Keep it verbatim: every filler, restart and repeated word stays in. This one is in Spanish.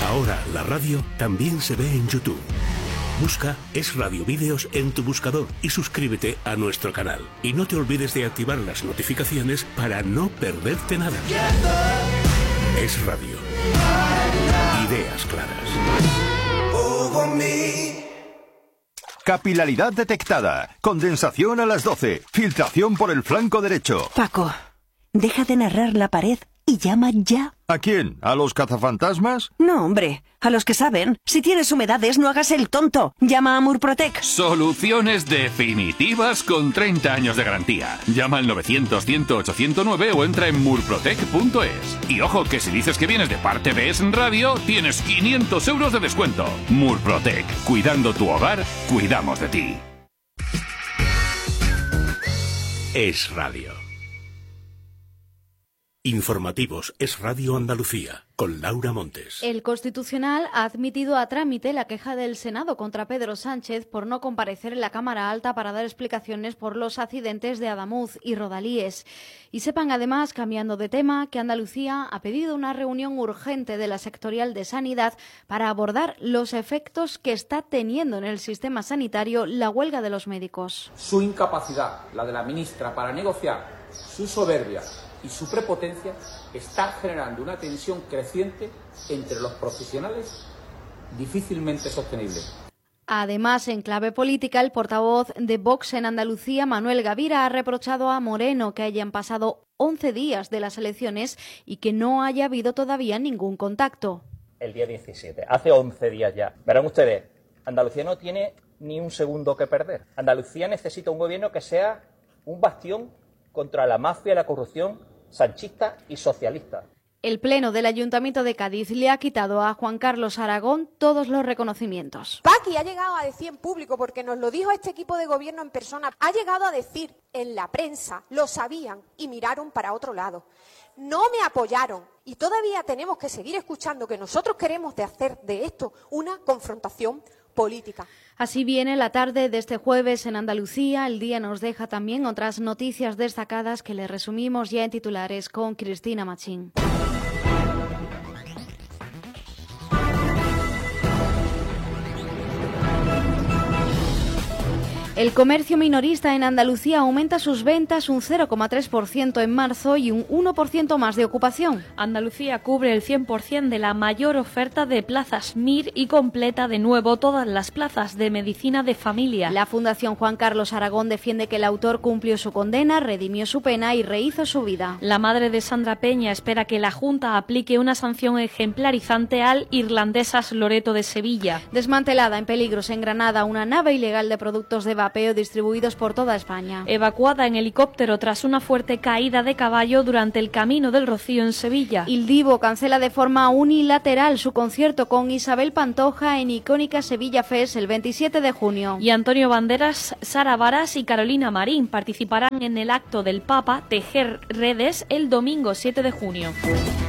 Ahora la radio también se ve en YouTube. Busca Es Radio Vídeos en tu buscador y suscríbete a nuestro canal. Y no te olvides de activar las notificaciones para no perderte nada. Es Radio. Ideas claras. Capilaridad detectada. Condensación a las doce. Filtración por el flanco derecho. Paco, deja de narrar la pared y llama ya. ¿A quién? ¿A los cazafantasmas? No, hombre, a los que saben. Si tienes humedades, no hagas el tonto. Llama a Murprotec. Soluciones definitivas con treinta años de garantía. Llama al novecientos, cien, ocho cero nueve o entra en murprotec punto es. Y ojo, que si dices que vienes de parte de Es Radio, tienes quinientos euros de descuento. Murprotec. Cuidando tu hogar, cuidamos de ti. Es Radio. Informativos Es Radio Andalucía, con Laura Montes. El Constitucional ha admitido a trámite la queja del Senado contra Pedro Sánchez por no comparecer en la Cámara Alta para dar explicaciones por los accidentes de Adamuz y Rodalíes. Y sepan además, cambiando de tema, que Andalucía ha pedido una reunión urgente de la sectorial de Sanidad para abordar los efectos que está teniendo en el sistema sanitario la huelga de los médicos. Su incapacidad, la de la ministra, para negociar, su soberbia y su prepotencia está generando una tensión creciente entre los profesionales difícilmente sostenible. Además, en clave política, el portavoz de Vox en Andalucía, Manuel Gavira, ha reprochado a Moreno que hayan pasado once días de las elecciones y que no haya habido todavía ningún contacto. El día diecisiete, hace once días ya. Verán ustedes, Andalucía no tiene ni un segundo que perder. Andalucía necesita un gobierno que sea un bastión contra la mafia y la corrupción sanchista y socialista. El Pleno del Ayuntamiento de Cádiz le ha quitado a Juan Carlos Aragón todos los reconocimientos. Paqui ha llegado a decir en público, porque nos lo dijo este equipo de gobierno en persona, ha llegado a decir en la prensa, lo sabían y miraron para otro lado. No me apoyaron y todavía tenemos que seguir escuchando que nosotros queremos de hacer de esto una confrontación política. Así viene la tarde de este jueves en Andalucía. El día nos deja también otras noticias destacadas que le resumimos ya en titulares con Cristina Machín. El comercio minorista en Andalucía aumenta sus ventas un cero coma tres por ciento en marzo y un uno por ciento más de ocupación. Andalucía cubre el cien por ciento de la mayor oferta de plazas M I R y completa de nuevo todas las plazas de medicina de familia. La Fundación Juan Carlos Aragón defiende que el autor cumplió su condena, redimió su pena y rehizo su vida. La madre de Sandra Peña espera que la Junta aplique una sanción ejemplarizante al Irlandesas Loreto de Sevilla. Desmantelada en peligros en Granada una nave ilegal de productos de vapeo distribuidos por toda España. Evacuada en helicóptero tras una fuerte caída de caballo durante el Camino del Rocío en Sevilla. Il Divo cancela de forma unilateral su concierto con Isabel Pantoja en icónica Sevilla Fest el veintisiete de junio. Y Antonio Banderas, Sara Varas y Carolina Marín participarán en el acto del Papa Tejer Redes el domingo siete de junio.